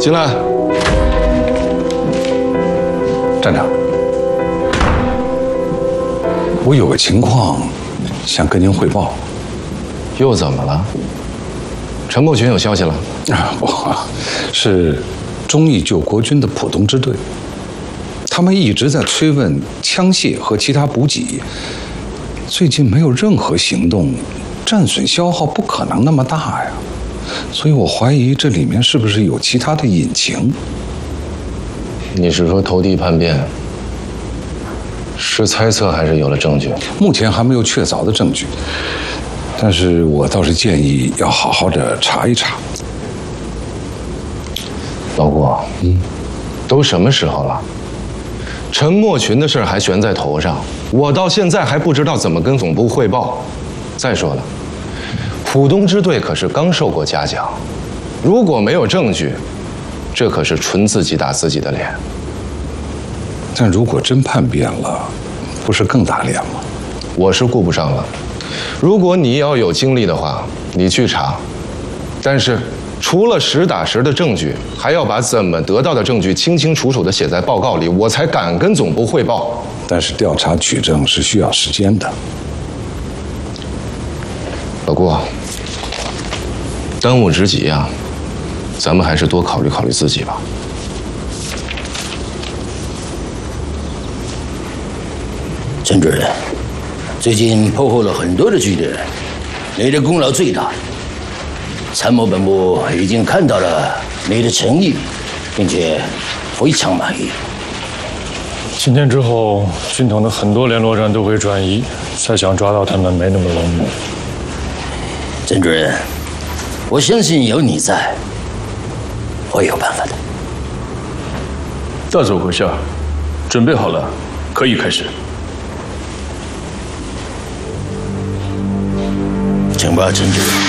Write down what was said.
进来。 站长，我有个情况想跟您汇报。 又怎么了？陈默群有消息了？ 不，是忠义救国军的浦东支队，他们一直在催问枪械和其他补给，最近没有任何行动，战损消耗不可能那么大呀。所以我怀疑这里面是不是有其他的隐情？ 你是说投敌叛变？是猜测还是有了证据？ 目前还没有确凿的证据，但是我倒是建议要好好的查一查。 老顾，都什么时候了？陈默群的事还悬在头上，我到现在还不知道怎么跟总部汇报。再说了，浦东支队可是刚受过嘉奖，如果没有证据，这可是纯自己打自己的脸。 但如果真叛变了，不是更打脸吗？ 我是顾不上了。如果你要有精力的话，你去查。但是除了实打实的证据，还要把怎么得到的证据清清楚楚地写在报告里，我才敢跟总部汇报。 但是调查取证是需要时间的。 老顾，当务之急啊，咱们还是多考虑考虑自己吧。 陈主任，最近破获了很多的据点，你的功劳最大。参谋本部已经看到了你的诚意，并且非常满意。 今天之后，军统的很多联络站都会转移，再想抓到他们没那么容易。 陈主任，我相信有你在，会有办法的。 大佐阁下，准备好了，可以开始。 请吧，陈主任。